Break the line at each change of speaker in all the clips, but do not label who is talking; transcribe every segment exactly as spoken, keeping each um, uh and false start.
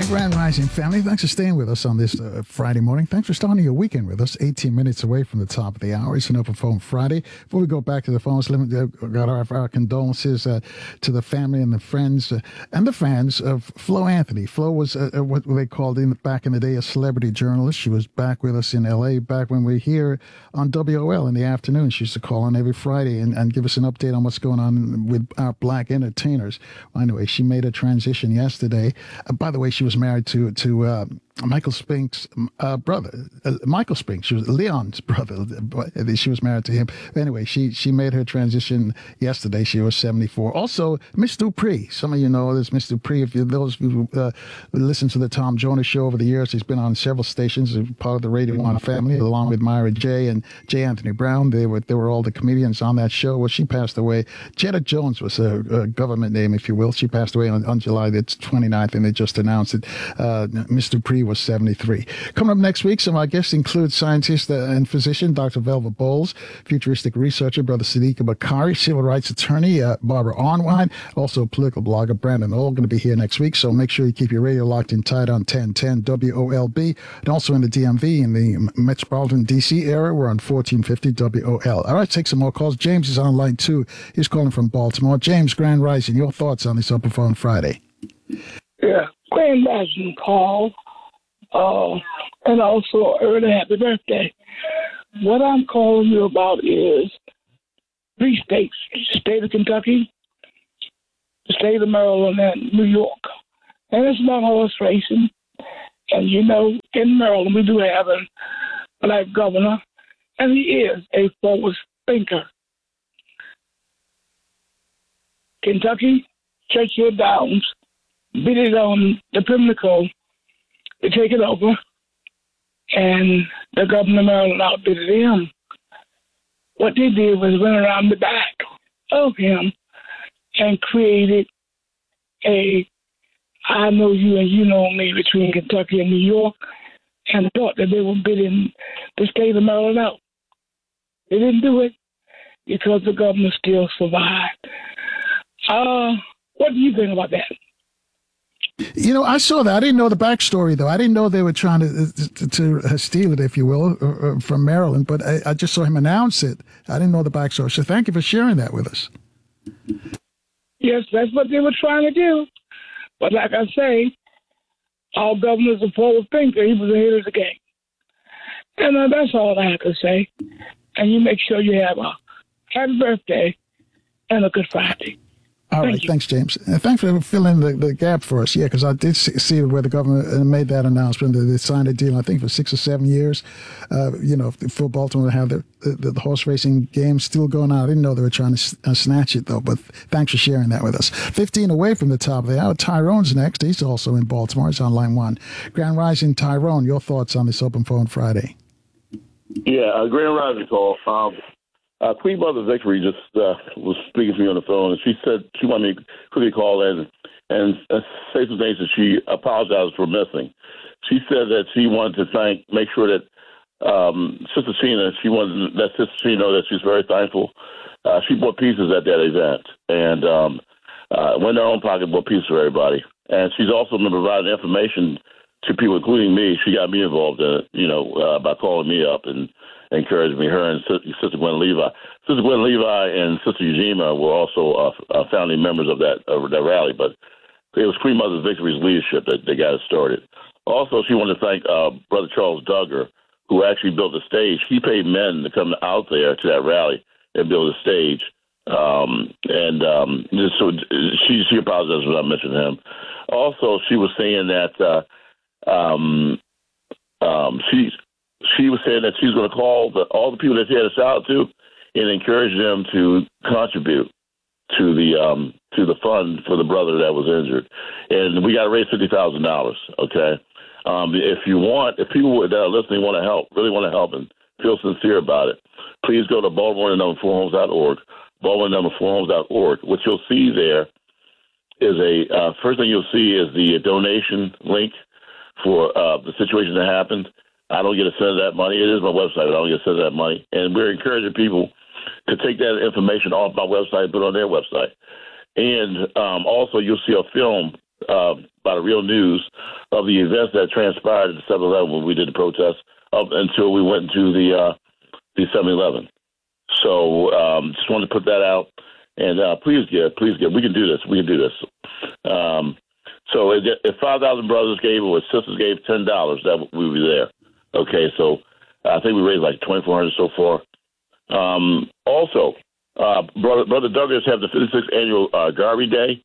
Grand Rising family, thanks for staying with us on this uh, Friday morning. Thanks for starting your weekend with us. eighteen minutes away from the top of the hour. It's an Open Phone Friday. Before we go back to the phones, let me uh, got our, our condolences uh, to the family and the friends uh, and the fans of Flo Anthony. Flo was uh, what they called in back in the day a celebrity journalist. She was back with us in L A back when we were here on W O L in the afternoon. She used to call on every Friday and, and give us an update on what's going on with our black entertainers. Well, anyway, she made a transition yesterday. Uh, by the way, she was married to to uh, Michael Spink's uh, brother, uh, Michael Spink. She was Leon's brother. But she was married to him. Anyway, she she made her transition yesterday. She was seventy-four. Also, Miss Dupree. Some of you know this, Miss Dupree. If you those who uh, listen to the Tom Jonas Show over the years, he's been on several stations, part of the Radio One family, along with Myra J. and J. Anthony Brown. They were they were all the comedians on that show. Well, she passed away. Jetta Jones was a, a government name, if you will. She passed away on, on July the twenty-ninth, and they just announced it. Uh, Miss Dupree was seventy-three. Coming up next week, some of our guests include scientist and physician Doctor Velva Bowles, futuristic researcher Brother Sadiq Bakari, civil rights attorney uh, Barbara Arnwine, also political blogger Brandon All going to be here next week. So make sure you keep your radio locked in tight on ten ten W O L B, and also in the D M V in the metropolitan D C area. We're on fourteen fifty W O L. All right, take some more calls. James is on line two. He's calling from Baltimore. James, Grand Rising, your thoughts on this Open Phone Friday?
Yeah, Grand Rising call. Uh, and also early happy birthday. What I'm calling you about is three states: the state of Kentucky, the state of Maryland, and New York. And it's not horse racing. And you know, in Maryland, we do have a black governor, and he is a forward thinker. Kentucky, Churchill Downs, beat it on the Pimlico to take it over, and the governor of Maryland outbid him. What they did was went around the back of him and created a I know you and you know me between Kentucky and New York, and thought that they were bidding the state of Maryland out. They didn't do it because the governor still survived. Uh, what do you think about that?
You know, I saw that. I didn't know the backstory, though. I didn't know they were trying to to, to steal it, if you will, or, or from Maryland. But I, I just saw him announce it. I didn't know the backstory. So thank you for sharing that with us.
Yes, that's what they were trying to do. But like I say, our governor's a forward thinker. He was ahead of the game. And uh, that's all I have to say. And you make sure you have a happy birthday and a good Friday.
All
Thank
right,
you.
thanks, James. And thanks for filling the, the gap for us. Yeah, because I did see, see where the governor made that announcement that they signed a deal, I think, for six or seven years, uh, you know, for Baltimore to have the, the, the horse racing game still going on. I didn't know they were trying to uh, snatch it, though, but thanks for sharing that with us. fifteen away from the top of the hour. Tyrone's next. He's also in Baltimore. He's on line one. Grand Rising, Tyrone, your thoughts on this Open Phone Friday?
Yeah, uh, Grand Rising call. Um, Uh, Queen Mother Victory just uh, was speaking to me on the phone, and she said she wanted me to quickly call in and uh, say some things that she apologized for missing. She said that she wanted to thank, make sure that um, Sister Sheena, she wanted to let Sister Sheena know that she's very thankful. Uh, she bought pizzas at that event, and um, uh, went in her own pocket, bought pizzas for everybody. And she's also been providing information to people, including me. She got me involved in it, you know, uh, by calling me up and encouraged me. Her and Sister Gwen Levi, Sister Gwen Levi, and Sister Eugenia were also uh, uh, founding members of that of that rally. But it was Queen Mother Victory's leadership that they got it started. Also, she wanted to thank uh, Brother Charles Duggar, who actually built the stage. He paid men to come out there to that rally and build a stage. Um, and um, just so she she apologized when I mentioned him. Also, she was saying that uh, um, um, she. She was saying that she's going to call the, all the people that she had a shout out to and encourage them to contribute to the um, to the fund for the brother that was injured. And we got to raise fifty thousand dollars, okay? Um, if you want, if people that are listening want to help, really want to help and feel sincere about it, please go to Baltimore number four homes dot org, Baltimore number four homes dot org. What you'll see there is a, uh, first thing you'll see is the donation link for uh, the situation that happened. I don't get a cent of that money. It is my website, but I don't get a cent of that money. And we're encouraging people to take that information off my website and put it on their website. And um, also, you'll see a film uh, by the Real News of the events that transpired at the seven eleven when we did the protest up until we went into the uh, the seven eleven. So um, just wanted to put that out. And uh, please give, please give. We can do this. We can do this. Um, so if, if five thousand brothers gave or sisters gave ten dollars, that we would be there. Okay, so I think we raised like twenty-four hundred dollars so far. Um, also, uh, Brother, Brother Douglas have the fifty-sixth annual uh, Garvey Day.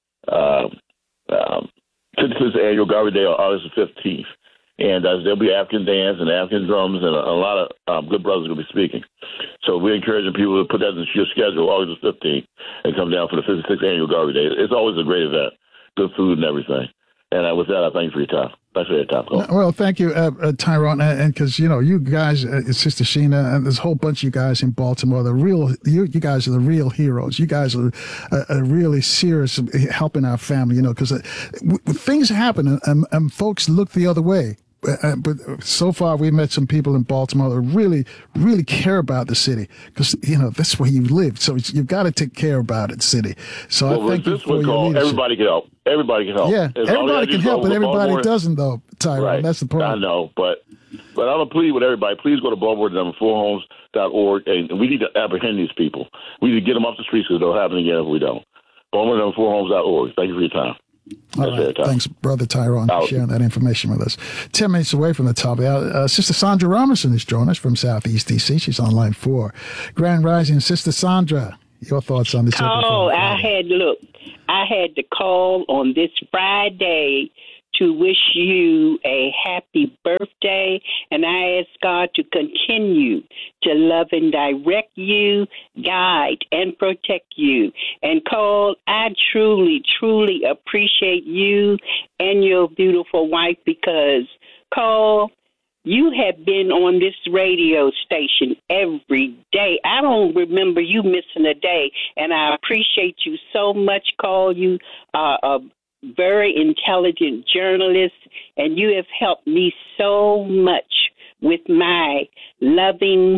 Uh, um, fifty-sixth annual Garvey Day on August the fifteenth. And uh, there'll be African dance and African drums, and a, a lot of um, good brothers will be speaking. So we're encouraging people to put that into your schedule, August the fifteenth, and come down for the fifty-sixth annual Garvey Day. It's always a great event, good food and everything. And uh, with that, I thank you for your time. Thanks for your time, Cole.
Well, thank you, uh, uh, Tyrone, and because you know you guys, uh, Sister Sheena, and there's a whole bunch of you guys in Baltimore. The real, you, you guys are the real heroes. You guys are, uh, are really serious helping our family. You know, because uh, w- things happen and, and folks look the other way. Uh, but so far, we met some people in Baltimore that really, really care about the city because, you know, that's where you live. So it's, you've got to take care about it, city. So
well,
I thank you for your leadership.
Everybody can help. Everybody can help.
Yeah,
As
everybody can help, but everybody Baltimore, doesn't, though, Tyrone.
Right.
That's the problem.
I know, but but I'm going to plead with everybody. Please go to Baltimore number four homes dot org, and we need to apprehend these people. We need to get them off the streets because it'll happen again if we don't. Baltimore number four homes dot org. Thank you for your time.
All right. Thanks, Brother Tyrone, for sharing that information with us. Ten minutes away from the top of the hour, uh, Sister Sandra Robinson is joining us from Southeast D C. She's on line four. Grand Rising, Sister Sandra, your thoughts on this?
Oh, I had, look, I had to call on this Friday to wish you a happy birthday, and I ask God to continue to love and direct you, guide, and protect you. And Cole, I truly, truly appreciate you and your beautiful wife because, Cole, you have been on this radio station every day. I don't remember you missing a day, and I appreciate you so much, Cole. You are a very intelligent journalist, and you have helped me so much with my loving,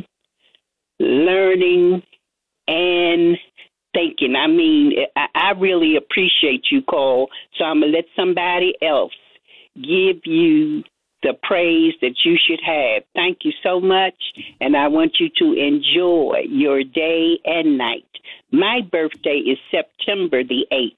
learning, and thinking. I mean, I, I really appreciate you, Cole, so I'm going to let somebody else give you the praise that you should have. Thank you so much, and I want you to enjoy your day and night. My birthday is September the eighth.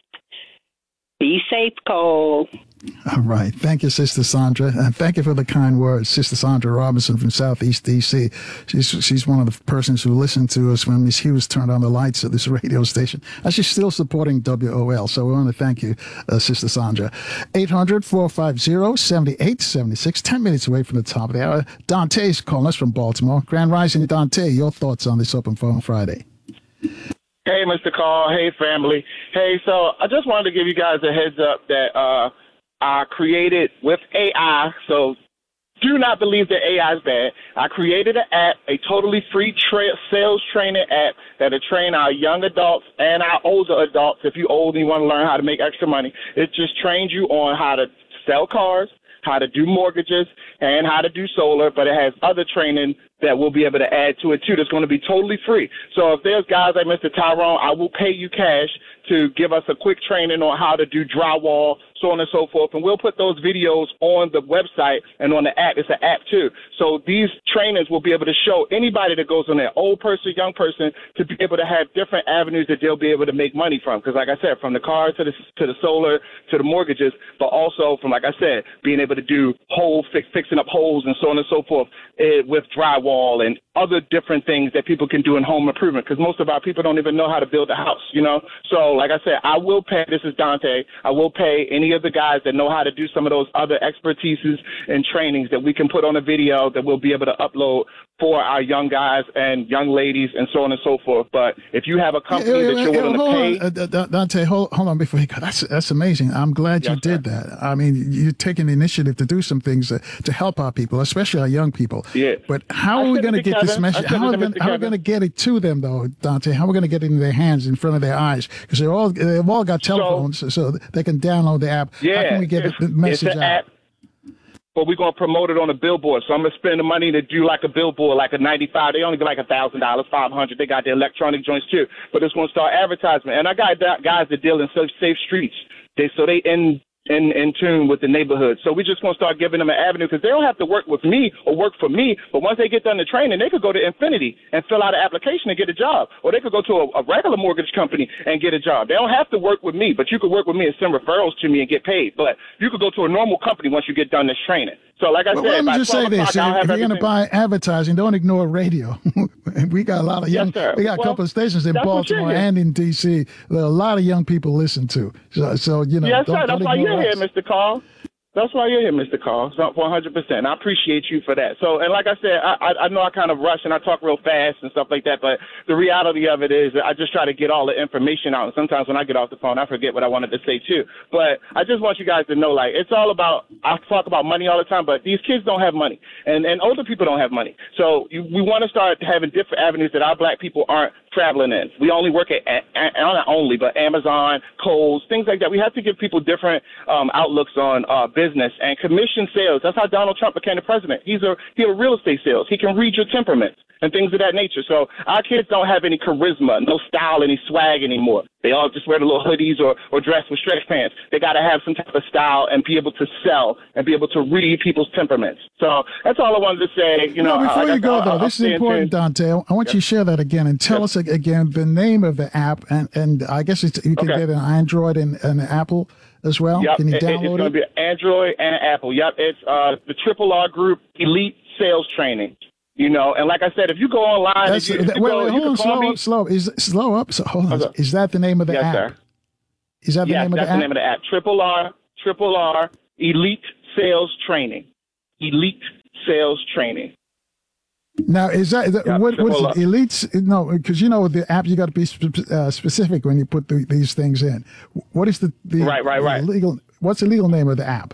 Be safe, Cole.
All right. Thank you, Sister Sandra. And thank you for the kind words. Sister Sandra Robinson from Southeast D C. She's she's one of the persons who listened to us when Miss Hughes turned on the lights at this radio station. And she's still supporting W O L. So we want to thank you, uh, Sister Sandra. eight hundred, four five zero, seven eight seven six. Ten minutes away from the top of the hour. Dante's calling us from Baltimore. Grand Rising, Dante, your thoughts on this Open Phone Friday?
Hey, Mister Call. Hey, family. Hey, so I just wanted to give you guys a heads up that uh, I created with A I. So do not believe that A I is bad. I created an app, a totally free tra- sales training app that'll train our young adults and our older adults. If you're old and you want to learn how to make extra money, it just trains you on how to sell cars, how to do mortgages, and how to do solar, but it has other training that we'll be able to add to it, too, that's going to be totally free. So if there's guys like Mister Tyrone, I will pay you cash to give us a quick training on how to do drywall, so on and so forth. And we'll put those videos on the website and on the app. It's an app, too. So these trainings will be able to show anybody that goes on there, old person, young person, to be able to have different avenues that they'll be able to make money from. Because like I said, from the car to the to the solar to the mortgages, but also from, like I said, being able to do hole fix, fixing up holes and so on and so forth uh, with drywall and other different things that people can do in home improvement. Because most of our people don't even know how to build a house, you know. So like I said, I will pay, this is Dante, I will pay any of the guys that know how to do some of those other expertises and trainings that we can put on a video that we'll be able to upload for our young guys and young ladies and so on and so forth. But if you have a company yeah, yeah, that you're yeah, willing to pay.
On. Uh, Dante, hold, hold on before you go. That's, that's amazing. I'm glad yes, you did sir. that. I mean, you're taking the initiative to do some things uh, to help our people, especially our young people.
Yeah.
But how are we going to get
Kevin.
this message? How are we going to get it to them, though, Dante? How are we going to get it in their hands, in front of their eyes? Because they're all, they've all got telephones, so, so they can download the app.
Yeah,
how can we get the message
it's an
out?
App. But we're going to promote it on a billboard. So I'm going to spend the money to do like a billboard, like a ninety-five. They only get like one thousand dollars, five hundred dollars. They got the electronic joints too. But it's going to start advertisement. And I got guys that deal in safe streets. They So they in in, in tune with the neighborhood. So we just going to start giving them an avenue because they don't have to work with me or work for me. But once they get done the training, they could go to Infinity and fill out an application and get a job. Or they could go to a, a regular mortgage company and get a job. They don't have to work with me, but you could work with me and send referrals to me and get paid. But you could go to a normal company once you get done this training. So like I
well,
said,
let me
by
just say this.
I'll have
if you're going to
everything.
buy advertising, don't ignore radio. We got a lot of young,
Yes,
we got a
well,
couple of stations in
that's what you're
Baltimore
here.
and in D C that a lot of young people listen to. So, so you know,
Yes,
don't,
sir.
don't
That's why
ignore
you're here,
us.
Mister Carl. That's why you're here, Mister Carl. one hundred percent. I appreciate you for that. So, and like I said, I, I, I know I kind of rush and I talk real fast and stuff like that, but the reality of it is that I just try to get all the information out. And sometimes when I get off the phone, I forget what I wanted to say too. But I just want you guys to know, like, it's all about, I talk about money all the time, but these kids don't have money. And, and older people don't have money. So you, we want to start having different avenues that our black people aren't traveling in. We only work at, at, at not only, but Amazon, Kohl's, things like that. We have to give people different um, outlooks on uh, business and commission sales. That's how Donald Trump became the president. He's a he a real estate sales. He can read your temperament and things of that nature. So our kids don't have any charisma, no style, any swag anymore. They all just wear the little hoodies or, or dress with stretch pants. They got to have some type of style and be able to sell and be able to read people's temperaments. So that's all I wanted to say. You know,
no, before
I,
you
I,
go,
I,
though,
I'll
this is
stay in
important,
tune.
Dante. I want you to share that again and tell
Yep.
us again the name of the app. And, and I guess it's, you can
Okay.
get an Android and an Apple as well.
Yep,
Can you
it, it's
download
going to
it?
be Android and Apple. Yep, it's uh, the Triple R Group Elite Sales Training. You know, and like I said, if you go online,
That's,
if you, if
that,
you
wait,
go,
wait,
you
hold
can
on,
call
slow
me.
up, slow. Is slow up? So, hold on.
Okay.
Is that the name of the
Yes,
app?
sir.
Is that the
Yes,
name of
that's
the
the
app?
name of the app. Triple R, Triple R Elite Sales Training. Elite Sales Training.
Now, is that, is that
Yeah,
what, what is
triple
it?
up.
Elites? No, because you know with the app, you got to be spe- uh, specific when you put the, these things in. What is the, the
Right, right,
the
right.
legal? What's the legal name of the app?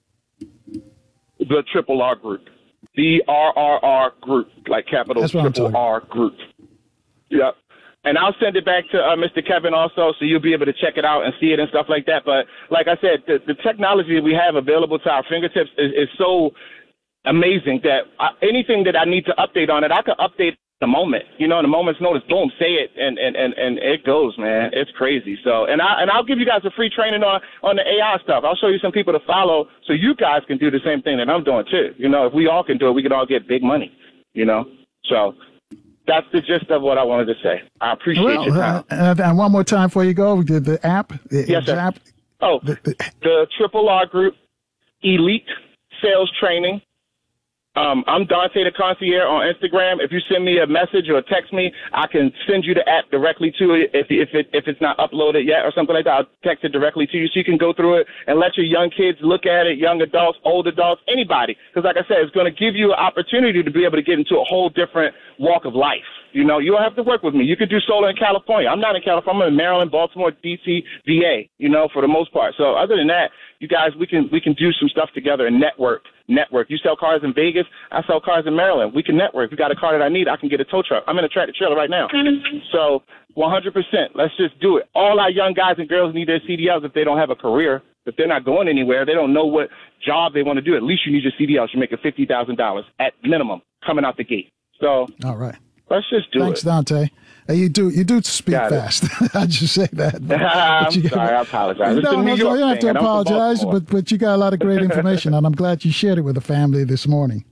The Triple R Group. The R R R Group, like capital
That's what I'm
Triple
talking
R Group. Yep. And I'll send it back to uh, Mister Kevin also, so you'll be able to check it out and see it and stuff like that. But like I said, the, the technology that we have available to our fingertips is, is so amazing that I, anything that I need to update on it, I can update the moment. You know, the moment's notice, boom, say it, and, and, and, and it goes, man. It's crazy. So, and, I, and I'll give you guys a free training on, on the A I stuff. I'll show you some people to follow so you guys can do the same thing that I'm doing too. You know, if we all can do it, we can all get big money, you know. So that's the gist of what I wanted to say. I appreciate
Well,
your time.
uh, and one more time before you go, the, the app. The,
Yes,
the
sir.
app.
Oh,
The, the,
the Triple R Group Elite Sales Training. Um, I'm Dante the Concierge on Instagram. If you send me a message or text me, I can send you the app directly to it if if it if it's not uploaded yet or something like that. I'll text it directly to you so you can go through it and let your young kids look at it, young adults, old adults, anybody. Because like I said, it's going to give you an opportunity to be able to get into a whole different walk of life. You know, you don't have to work with me. You could do solar in California. I'm not in California. I'm in Maryland, Baltimore, D C, V A, you know, for the most part. So other than that, you guys, we can we can do some stuff together and network. Network. You sell cars in Vegas. I sell cars in Maryland. We can network. If you got a car that I need, I can get a tow truck. I'm in a tractor trailer right now. So one hundred percent. Let's just do it. All our young guys and girls need their C D Ls if they don't have a career. If they're not going anywhere, they don't know what job they want to do. At least you need your C D Ls. You're making fifty thousand dollars at minimum coming out the gate. So
all right.
let's just do
Thanks,
it.
Dante. Hey, you do you do speak
Got it.
fast. I just say that. But,
I'm
but you-
sorry. I apologize. It's
No,
a
no,
New
no,
York
you don't have
thing,
to
and I'm from
apologize,
Baltimore.
but but you got a lot of great information, and I'm glad you shared it with the family this morning.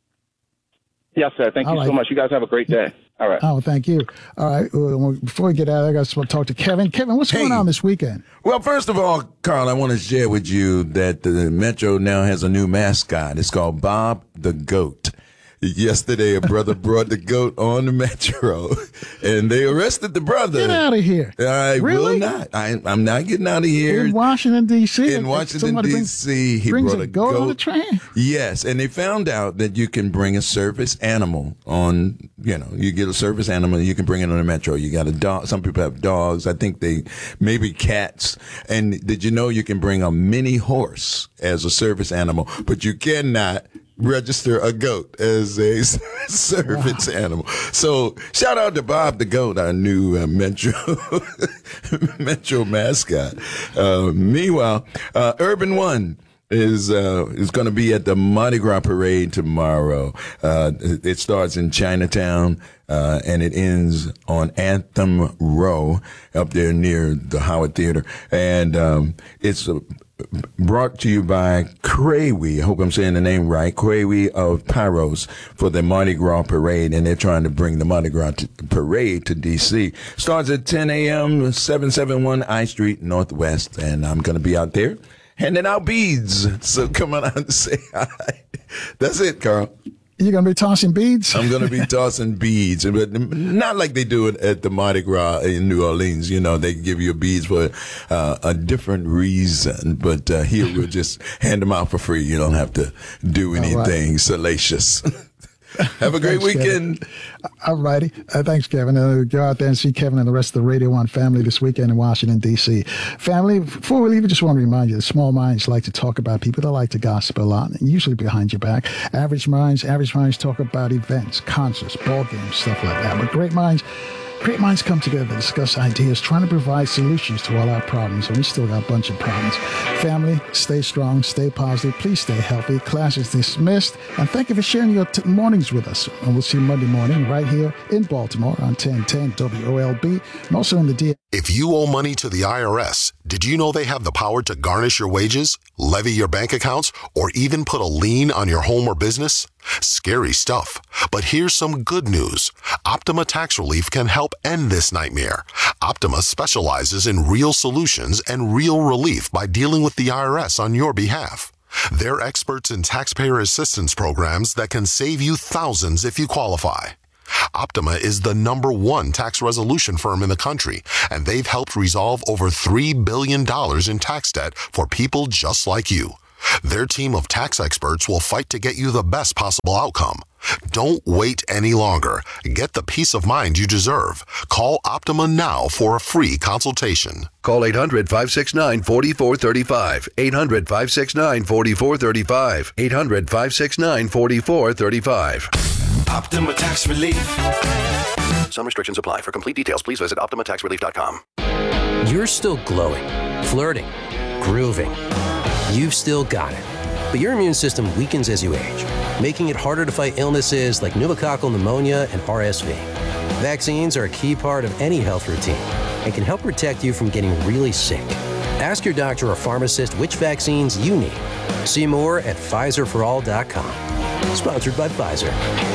Yes, sir. Thank
All
you
right.
so much. You guys have a great day. All right.
Oh, thank you. All right. Well, before we get out, I got to talk to Kevin. Kevin, what's
Hey.
going on this weekend?
Well, first of all, Carl, I want to share with you that the Metro now has a new mascot. It's called Bob the Goat. Yesterday, a brother brought the goat on the Metro, and they arrested the brother.
Get out of here.
I
Really?
will not. I, I'm not getting out of here.
In Washington, D C?
In Washington,
Somebody
D
brings-
C, he
brings
brought
a
a
goat
goat
on the train?
Yes, and they found out that you can bring a service animal on, you know, you get a service animal, you can bring it on the Metro. You got a dog. Some people have dogs. I think they, maybe cats. And did you know you can bring a mini horse as a service animal, but you cannot register a goat as a service animal. So shout out to Bob the Goat, our new uh, Metro Metro mascot. Uh, meanwhile, uh, Urban One is uh, is going to be at the Mardi Gras parade tomorrow. Uh, it starts in Chinatown uh, and it ends on Anthem Row up there near the Howard Theater. And um, it's a brought to you by Krawi. I hope I'm saying the name right. Krawi of Pyros for the Mardi Gras parade, and they're trying to bring the Mardi Gras t- parade to D C. Starts at ten a.m., seven seventy-one I Street Northwest, and I'm going to be out there handing out beads. So come on out and say hi. That's it, Carl.
You're going to be tossing beads?
I'm going to be tossing beads, but not like they do it at the Mardi Gras in New Orleans. You know, they give you beads for uh, a different reason. But uh, here we'll just hand them out for free. You don't have to do anything right. salacious. Have a great thanks, weekend. Kevin. All righty. Uh, thanks, Kevin. Uh, go out there and see Kevin and the rest of the Radio One family this weekend in Washington, D C. Family, before we leave, I just want to remind you that small minds like to talk about people. They like to gossip a lot, and usually behind your back. Average minds, average minds talk about events, concerts, ball games, stuff like that. But great minds... Great minds come together to discuss ideas, trying to provide solutions to all our problems, and we still got a bunch of problems. Family, stay strong, stay positive, please stay healthy. Class is dismissed, and thank you for sharing your t- mornings with us. And we'll see you Monday morning right here in Baltimore on ten ten W O L B, and also in the D.
If you owe money to the I R S, did you know they have the power to garnish your wages, levy your bank accounts, or even put a lien on your home or business? Scary stuff. But here's some good news. Optima Tax Relief can help end this nightmare. Optima specializes in real solutions and real relief by dealing with the I R S on your behalf. They're experts in taxpayer assistance programs that can save you thousands if you qualify. Optima is the number one tax resolution firm in the country, and they've helped resolve over three billion dollars in tax debt for people just like you. Their team of tax experts will fight to get you the best possible outcome. Don't wait any longer. Get the peace of mind you deserve. Call Optima now for a free consultation.
Call eight hundred, five six nine, four four three five. eight hundred, five six nine, four four three five. eight hundred, five six nine, four four three five.
Optima Tax Relief.
Some restrictions apply. For complete details, please visit optima tax relief dot com.
You're still glowing, flirting, grooving. You've still got it. But your immune system weakens as you age, making it harder to fight illnesses like pneumococcal pneumonia and R S V. Vaccines are a key part of any health routine and can help protect you from getting really sick. Ask your doctor or pharmacist which vaccines you need. See more at Pfizer for all dot com. Sponsored by Pfizer.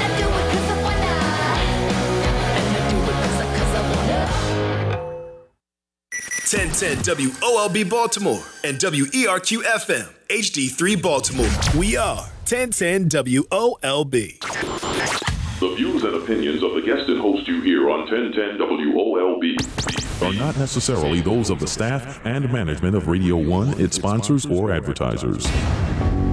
ten ten W O L B Baltimore and W E R Q F M H D three Baltimore. We are ten ten W O L B.
The views and opinions of the guest and host you hear on ten ten W O L B
are not necessarily those of the staff and management of Radio One, its sponsors, or advertisers.